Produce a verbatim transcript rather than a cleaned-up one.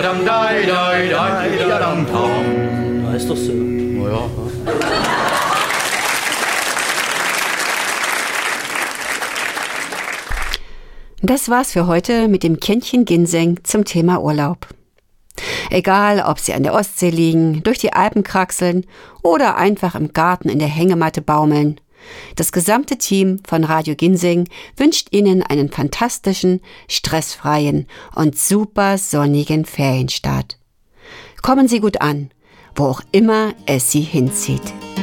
Ja, ist doch so. Ja. Das war's für heute mit dem Kännchen Ginseng zum Thema Urlaub. Egal, ob Sie an der Ostsee liegen, durch die Alpen kraxeln oder einfach im Garten in der Hängematte baumeln. Das gesamte Team von Radio Ginseng wünscht Ihnen einen fantastischen, stressfreien und super sonnigen Ferienstart. Kommen Sie gut an, wo auch immer es Sie hinzieht.